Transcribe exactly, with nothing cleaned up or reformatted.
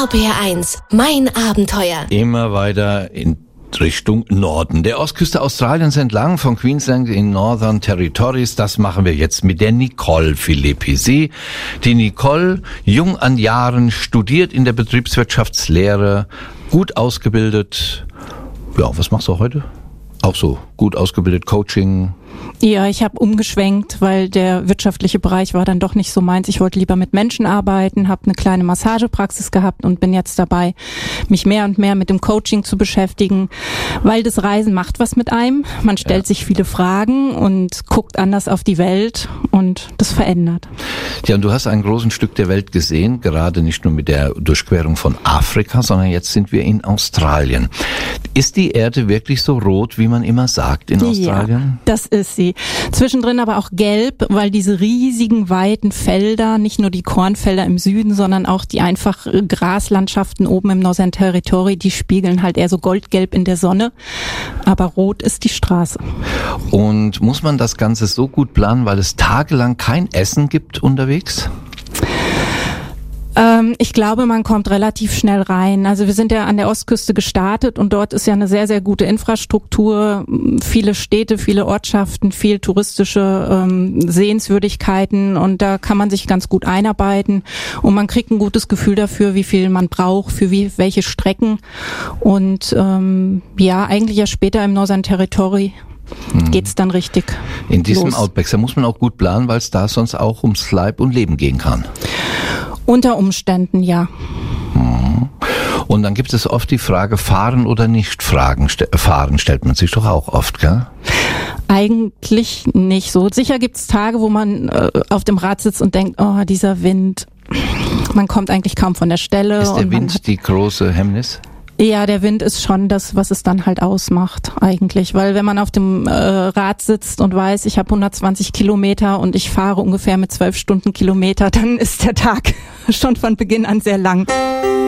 R B R eins, mein Abenteuer. Immer weiter in Richtung Norden. Der Ostküste Australiens entlang von Queensland in Northern Territories. Das machen wir jetzt mit der Nicole Philippi. Sie, die Nicole, jung an Jahren, studiert in der Betriebswirtschaftslehre, gut ausgebildet. Ja, was machst du heute? Auch so gut ausgebildet, Coaching. Ja, ich habe umgeschwenkt, weil der wirtschaftliche Bereich war dann doch nicht so meins. Ich wollte lieber mit Menschen arbeiten, habe eine kleine Massagepraxis gehabt und bin jetzt dabei, mich mehr und mehr mit dem Coaching zu beschäftigen, weil das Reisen macht was mit einem. Man stellt ja. sich viele Fragen und guckt anders auf die Welt und das verändert. Ja, und du hast ein großes Stück der Welt gesehen, gerade nicht nur mit der Durchquerung von Afrika, sondern jetzt sind wir in Australien. Ist die Erde wirklich so rot, wie man immer sagt in Australien? Ja, das ist sie. Zwischendrin aber auch gelb, weil diese riesigen, weiten Felder, nicht nur die Kornfelder im Süden, sondern auch die einfach Graslandschaften oben im Northern Territory, die spiegeln halt eher so goldgelb in der Sonne. Aber rot ist die Straße. Und muss man das Ganze so gut planen, weil es tagelang kein Essen gibt unterwegs? Ähm, ich glaube, man kommt relativ schnell rein. Also wir sind ja an der Ostküste gestartet und dort ist ja eine sehr, sehr gute Infrastruktur, viele Städte, viele Ortschaften, viel touristische ähm, Sehenswürdigkeiten und da kann man sich ganz gut einarbeiten und man kriegt ein gutes Gefühl dafür, wie viel man braucht, für wie, welche Strecken und ähm, ja, eigentlich ja später im Northern Territory geht's dann richtig in diesem los. Outback, da muss man auch gut planen, weil es da sonst auch ums Leib und Leben gehen kann. Unter Umständen, ja. Und dann gibt es oft die Frage, fahren oder nicht fragen, fahren stellt man sich doch auch oft, gell? Eigentlich nicht so. Sicher gibt's Tage, wo man äh, auf dem Rad sitzt und denkt, oh, dieser Wind, man kommt eigentlich kaum von der Stelle. Ist der und Wind hat, die große Hemmnis? Ja, der Wind ist schon das, was es dann halt ausmacht eigentlich, weil wenn man auf dem äh, Rad sitzt und weiß, ich habe hundertzwanzig Kilometer und ich fahre ungefähr mit zwölf Stunden Kilometer, dann ist der Tag schon von Beginn an sehr lang.